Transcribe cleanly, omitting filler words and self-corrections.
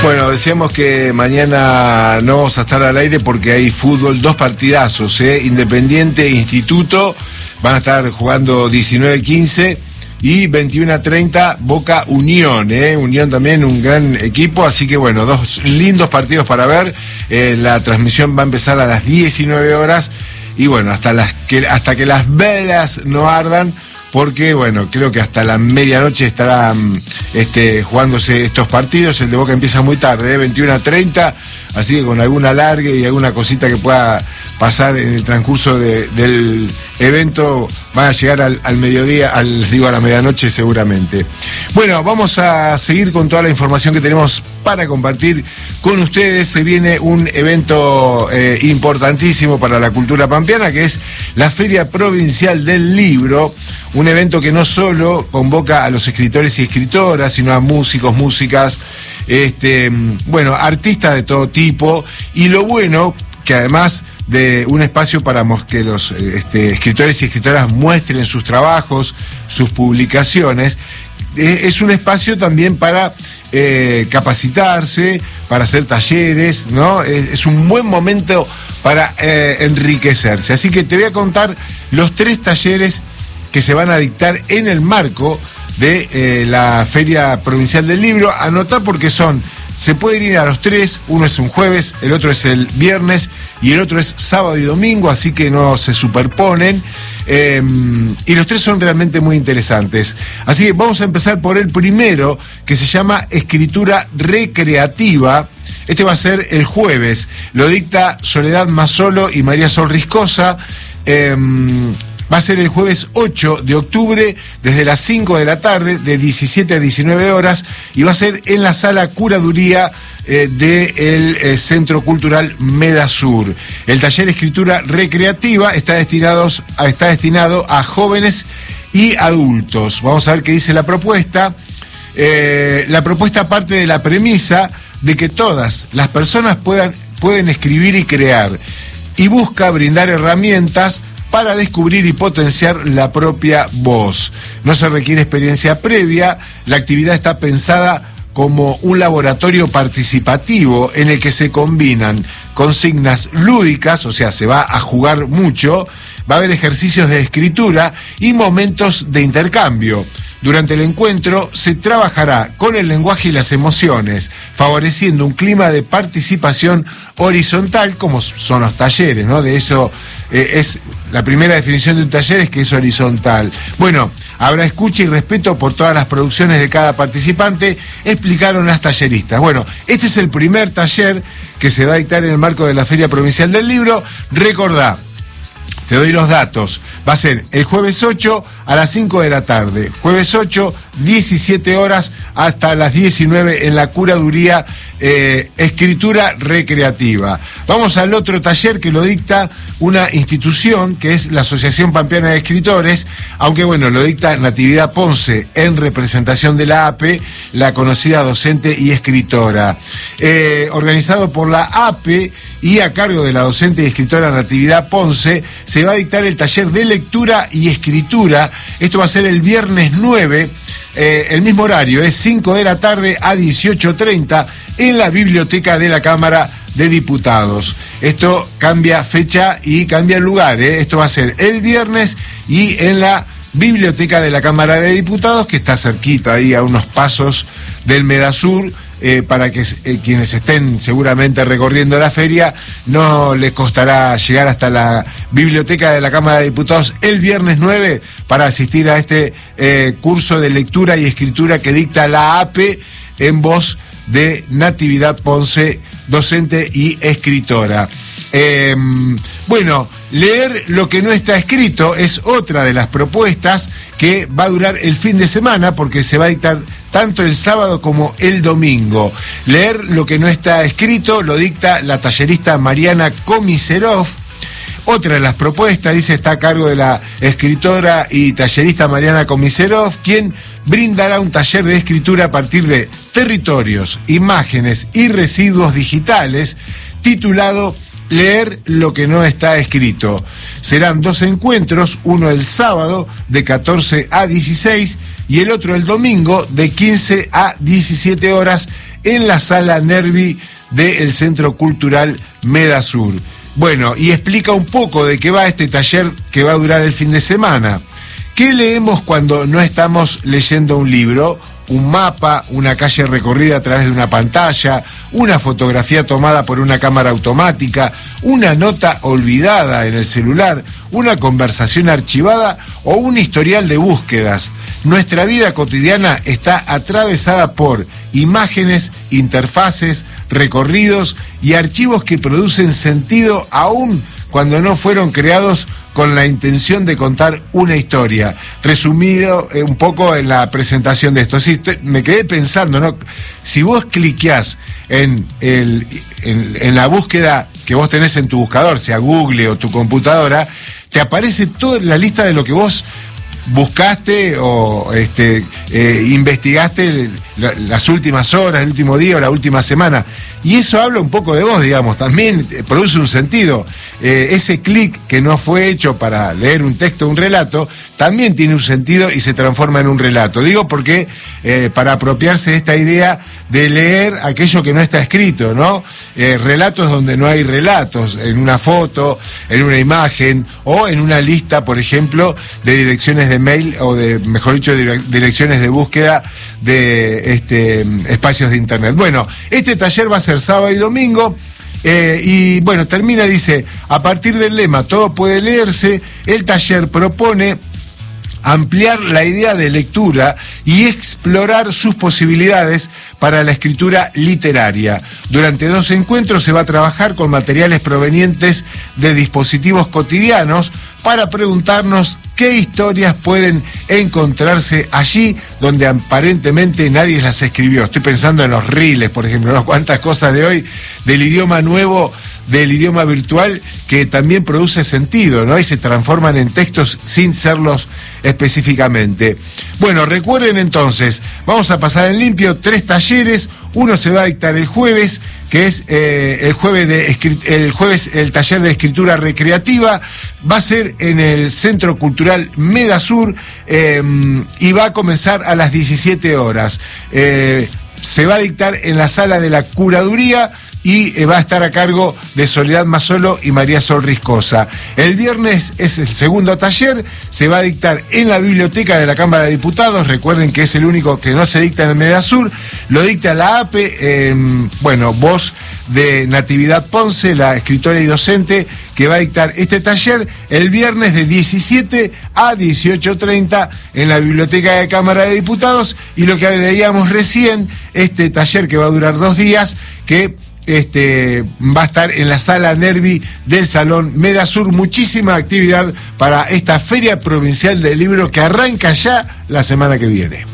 Bueno, decíamos que mañana no vamos a estar al aire porque hay fútbol, 2 partidazos, Independiente e Instituto van a estar jugando 19-15 y 21-30 Boca Unión, Unión también un gran equipo, así que bueno, 2 lindos partidos para ver. La transmisión va a empezar a las 19 horas y bueno, hasta que las velas no ardan, porque bueno, creo que hasta la medianoche estarán jugándose estos partidos. El de Boca empieza muy tarde, 21-30, así que con alguna alargue y alguna cosita que pueda pasar en el transcurso del evento, van a llegar al mediodía, a la medianoche seguramente. Bueno, vamos a seguir con toda la información que tenemos para compartir con ustedes. Se viene un evento importantísimo para la cultura pampeana, que es la Feria Provincial del Libro, un evento que no solo convoca a los escritores y escritoras, sino a músicos, músicas, artistas de todo tipo, y lo bueno que además de un espacio para que los escritores y escritoras muestren sus trabajos, sus publicaciones, es un espacio también para capacitarse, para hacer talleres, ¿no? Es un buen momento para enriquecerse. Así que te voy a contar los 3 talleres que se van a dictar en el marco de la Feria Provincial del Libro. Anotá porque se pueden ir a los 3, uno es un jueves, el otro es el viernes y el otro es sábado y domingo, así que no se superponen, y los 3 son realmente muy interesantes. Así que vamos a empezar por el primero, que se llama Escritura Recreativa. Este va a ser el jueves, lo dicta Soledad Mazzolo y María Sol Riscosa. Va a ser el jueves 8 de octubre, desde las 5 de la tarde, de 17 a 19 horas, y va a ser en la sala Curaduría del Centro Cultural Medasur. El taller Escritura Recreativa está destinado a jóvenes y adultos. Vamos a ver qué dice la propuesta. La propuesta parte de la premisa de que todas las personas pueden escribir y crear, y busca brindar herramientas para descubrir y potenciar la propia voz. No se requiere experiencia previa, la actividad está pensada como un laboratorio participativo en el que se combinan consignas lúdicas, o sea, se va a jugar mucho, va a haber ejercicios de escritura y momentos de intercambio. Durante el encuentro se trabajará con el lenguaje y las emociones, favoreciendo un clima de participación horizontal, como son los talleres, ¿no? De eso es la primera definición de un taller, es que es horizontal. Bueno, habrá escucha y respeto por todas las producciones de cada participante, explicaron las talleristas. Bueno, este es el primer taller que se va a dictar en el marco de la Feria Provincial del Libro. Recordá, te doy los datos. Va a ser el jueves 8 a las 5 de la tarde. Jueves 8, 17 horas hasta las 19 en la Curaduría Escritura Recreativa. Vamos al otro taller que lo dicta una institución que es la Asociación Pampeana de Escritores, aunque bueno, lo dicta Natividad Ponce en representación de la APE, la conocida docente y escritora. Organizado por la APE y a cargo de la docente y escritora Natividad Ponce, se va a dictar el taller de lectura y escritura. Esto va a ser el viernes 9, el mismo horario, es 5 de la tarde a 18:30 en la Biblioteca de la Cámara de Diputados. Esto cambia fecha y cambia lugar, Esto va a ser el viernes y en la Biblioteca de la Cámara de Diputados, que está cerquita, ahí a unos pasos del Medasur. Para que quienes estén seguramente recorriendo la feria, no les costará llegar hasta la Biblioteca de la Cámara de Diputados el viernes 9 para asistir a este curso de lectura y escritura que dicta la APE en voz de Natividad Ponce, docente y escritora. Bueno, leer lo que no está escrito es otra de las propuestas que va a durar el fin de semana, porque se va a dictar tanto el sábado como el domingo. Leer lo que no está escrito lo dicta la tallerista Mariana Komiserov. Otra de las propuestas, dice, está a cargo de la escritora y tallerista Mariana Komiserov, quien brindará un taller de escritura a partir de territorios, imágenes y residuos digitales, titulado Leer lo que no está escrito. Serán 2 encuentros, uno el sábado de 14 a 16 y el otro el domingo de 15 a 17 horas en la sala Nervi del Centro Cultural Medasur. Bueno, y explica un poco de qué va este taller que va a durar el fin de semana. ¿Qué leemos cuando no estamos leyendo un libro? Un mapa, una calle recorrida a través de una pantalla, una fotografía tomada por una cámara automática, una nota olvidada en el celular, una conversación archivada o un historial de búsquedas. Nuestra vida cotidiana está atravesada por imágenes, interfaces, recorridos y archivos que producen sentido aún cuando no fueron creados con la intención de contar una historia. Resumido un poco en la presentación de esto. Sí, me quedé pensando, ¿no? Si vos cliqueás en la búsqueda que vos tenés en tu buscador, sea Google o tu computadora, te aparece toda la lista de lo que vos buscaste o investigaste las últimas horas, el último día o la última semana. Y eso habla un poco de vos, digamos, también produce un sentido. Ese clic que no fue hecho para leer un texto o un relato, también tiene un sentido y se transforma en un relato. Digo porque para apropiarse de esta idea de leer aquello que no está escrito, ¿no? Relatos donde no hay relatos, en una foto, en una imagen o en una lista, por ejemplo, de direcciones de mail o de, mejor dicho, direcciones de búsqueda de espacios de internet. Bueno, este taller va a ser sábado y domingo. Y bueno, termina, dice, a partir del lema todo puede leerse, el taller propone ampliar la idea de lectura y explorar sus posibilidades para la escritura literaria. Durante 2 encuentros se va a trabajar con materiales provenientes de dispositivos cotidianos para preguntarnos qué historias pueden encontrarse allí donde aparentemente nadie las escribió. Estoy pensando en los reels, por ejemplo, ¿no? Cuántas cosas de hoy, del idioma nuevo, del idioma virtual, que también produce sentido, ¿no? Y se transforman en textos sin serlos específicamente. Bueno, recuerden entonces, vamos a pasar en limpio 3 talleres. Uno se va a dictar el jueves, que es el jueves el taller de escritura recreativa. Va a ser en el Centro Cultural Medasur y va a comenzar a las 17 horas. Se va a dictar en la sala de la curaduría y va a estar a cargo de Soledad Mazzolo y María Sol Riscosa. El viernes es el segundo taller, se va a dictar en la biblioteca de la Cámara de Diputados. Recuerden que es el único que no se dicta en el Medasur, lo dicta la APE, voz de Natividad Ponce, la escritora y docente que va a dictar este taller el viernes de 17 a 18:30 en la biblioteca de Cámara de Diputados. Y lo que leíamos recién, este taller que va a durar 2 días, que va a estar en la sala Nervi del Salón Medasur. Muchísima actividad para esta Feria Provincial del Libro que arranca ya la semana que viene.